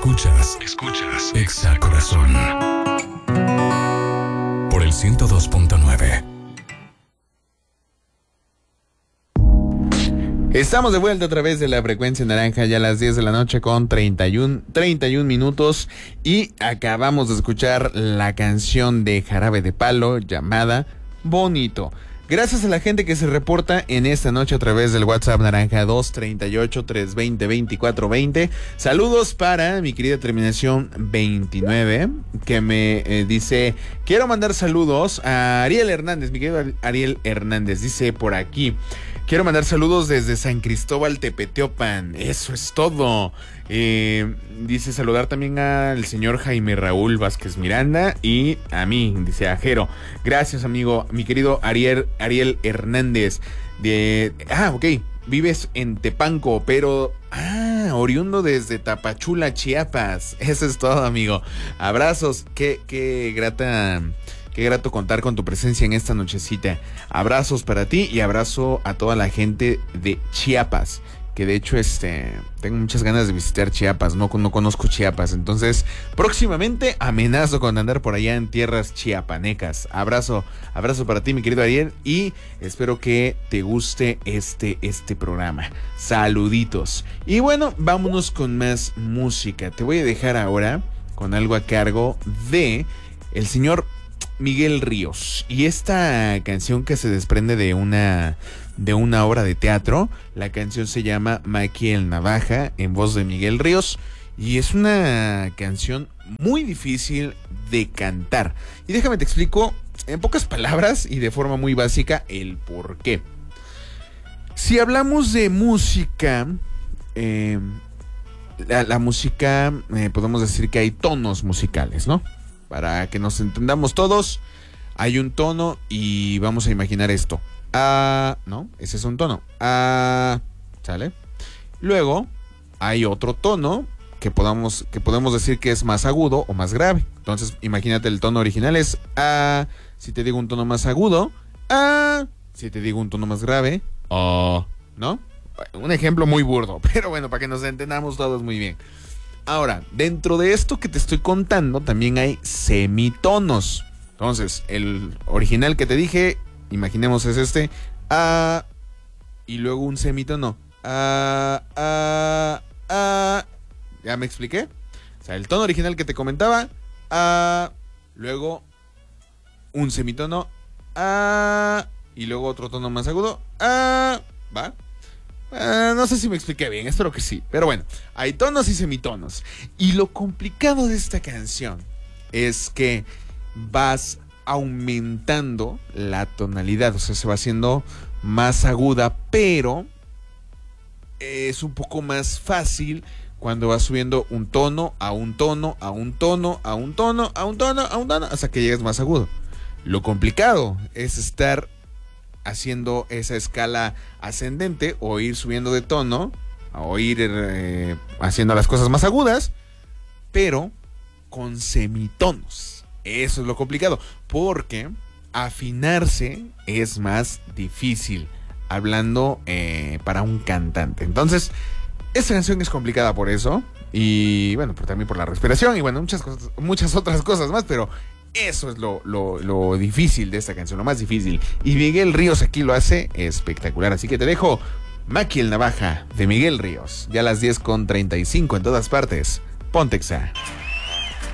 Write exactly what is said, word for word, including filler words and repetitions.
Escuchas, escuchas Exa Corazón por el ciento dos punto nueve. Estamos de vuelta a través de la frecuencia naranja ya a las diez de la noche con treinta y uno minutos y acabamos de escuchar la canción de Jarabe de Palo llamada Bonito. Gracias a la gente que se reporta en esta noche a través del WhatsApp naranja dos treinta y ocho, trescientos veinte, veinticuatro veinte. Saludos para mi querida terminación veintinueve que me eh, dice, quiero mandar saludos a Ariel Hernández, mi querido Ariel Hernández, dice por aquí. Quiero mandar saludos desde San Cristóbal Tepeteopan. Eso es todo. Eh, dice saludar también al señor Jaime Raúl Vázquez Miranda y a mí, dice Ajero. Gracias, amigo, mi querido Ariel, Ariel Hernández. De, ah, ok. Vives en Tepanco, pero ah, oriundo desde Tapachula, Chiapas. Eso es todo, amigo. Abrazos. Qué, qué grata... Qué grato contar con tu presencia en esta nochecita. Abrazos para ti y abrazo a toda la gente de Chiapas. Que de hecho este tengo muchas ganas de visitar Chiapas. No, no conozco Chiapas. Entonces próximamente amenazo con andar por allá en tierras chiapanecas. Abrazo, abrazo para ti, mi querido Ariel. Y espero que te guste este, este programa. Saluditos. Y bueno, vámonos con más música. Te voy a dejar ahora con algo a cargo de el señor Miguel Ríos, y esta canción que se desprende de una de una obra de teatro. La canción se llama Maqui el Navaja, en voz de Miguel Ríos, y es una canción muy difícil de cantar. Y déjame te explico en pocas palabras y de forma muy básica el por qué. Si hablamos de música, eh, la, la música, eh, podemos decir que hay tonos musicales, ¿no? Para que nos entendamos todos, hay un tono y vamos a imaginar esto. Ah, ¿no? Ese es un tono. Ah, ¿sale? Luego hay otro tono que podamos, que podemos decir que es más agudo o más grave. Entonces, imagínate, el tono original es ah. Si te digo un tono más agudo, ah. Si te digo un tono más grave, oh, ¿no? Un ejemplo muy burdo, pero bueno, para que nos entendamos todos muy bien. Ahora, dentro de esto que te estoy contando, también hay semitonos. Entonces, el original que te dije, imaginemos es este, ah, y luego un semitono, ah, ah, ah. ¿Ya me expliqué? O sea, el tono original que te comentaba, ah, luego un semitono, ah, y luego otro tono más agudo, ah, ¿va? Uh, no sé si me expliqué bien, espero que sí. Pero bueno, hay tonos y semitonos. Y lo complicado de esta canción es que vas aumentando la tonalidad. O sea, se va haciendo más aguda, pero es un poco más fácil cuando vas subiendo un tono a un tono, a un tono, a un tono, a un tono, a un tono, hasta que llegues más agudo. Lo complicado es estar haciendo esa escala ascendente o ir subiendo de tono o ir eh, haciendo las cosas más agudas, pero con semitonos. Eso es lo complicado, porque afinarse es más difícil hablando eh, para un cantante. Entonces, esta canción es complicada por eso, y bueno, pero también por la respiración y bueno, muchas cosas, muchas otras cosas más, pero eso es lo, lo, lo difícil de esta canción, lo más difícil. Y Miguel Ríos aquí lo hace espectacular. Así que te dejo Maqui el Navaja de Miguel Ríos. Ya a las diez con treinta y cinco en todas partes. Ponte Exa.